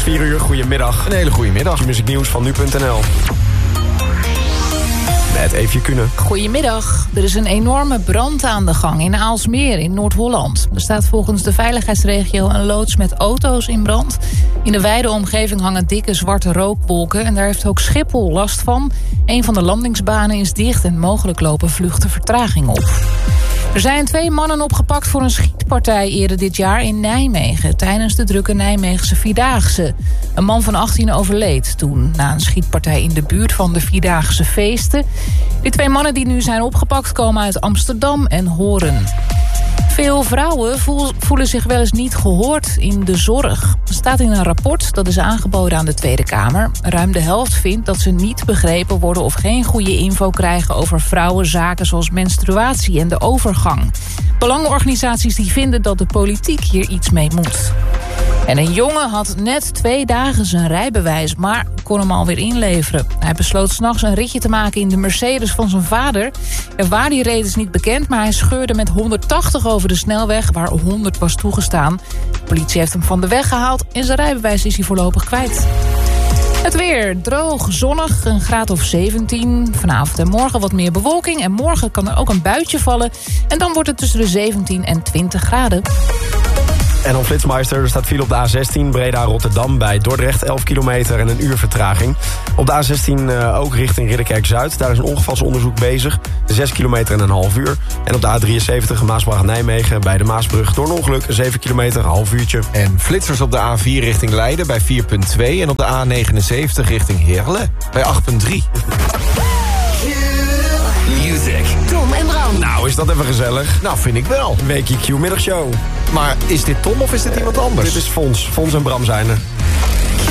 4 uur, goedemiddag. Een hele goede middag. Muzieknieuws van nu.nl. Met Eefje Kunnen. Goedemiddag. Er is een enorme brand aan de gang in Aalsmeer in Noord-Holland. Er staat volgens de veiligheidsregio een loods met auto's in brand. In de wijde omgeving hangen dikke zwarte rookwolken en daar heeft ook Schiphol last van. Een van de landingsbanen is dicht en mogelijk lopen vluchten vertraging op. Er zijn 2 mannen opgepakt voor een schietpartij eerder dit jaar in Nijmegen, tijdens de drukke Nijmeegse Vierdaagse. Een man van 18 overleed toen na een schietpartij in de buurt van de Vierdaagse feesten. Die 2 mannen die nu zijn opgepakt komen uit Amsterdam en Hoorn. Veel vrouwen voelen zich wel eens niet gehoord in de zorg. Er staat in een rapport dat is aangeboden aan de Tweede Kamer. Ruim de helft vindt dat ze niet begrepen worden of geen goede info krijgen over vrouwenzaken zoals menstruatie en de overgang. Belangenorganisaties die vinden dat de politiek hier iets mee moet. En een jongen had net 2 dagen zijn rijbewijs, maar kon hem alweer inleveren. Hij besloot 's nachts een ritje te maken in de Mercedes van zijn vader. En waar die reed is niet bekend, maar hij scheurde met 180 over de snelweg, waar 100 was toegestaan. De politie heeft hem van de weg gehaald en zijn rijbewijs is hij voorlopig kwijt. Het weer, droog, zonnig, een graad of 17. Vanavond en morgen wat meer bewolking en morgen kan er ook een buitje vallen. En dan wordt het tussen de 17 en 20 graden. En dan Flitsmeister, er staat file op de A16 Breda-Rotterdam bij Dordrecht, 11 kilometer en een uur vertraging. Op de A16 ook richting Ridderkerk-Zuid, daar is een ongevalsonderzoek bezig, 6 kilometer en een half uur. En op de A73 Maasbracht-Nijmegen bij de Maasbrug door een ongeluk, 7 kilometer, een half uurtje. En flitsers op de A4 richting Leiden bij 4,2 en op de A79 richting Heerlen bij 8,3. Music. Tom en Bram. Nou, is dat even gezellig. Nou, vind ik wel. Weekje Q-middagshow. Maar is dit Tom of is dit iemand anders? Dit is Fons. Fons en Bram zijn er.